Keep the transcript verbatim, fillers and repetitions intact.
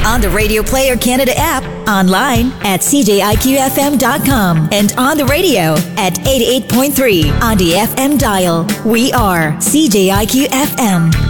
on the Radio Player Canada app, online at c j i q f m dot com, and on the radio at eighty-eight point three on the F M dial. We are C J I Q F M.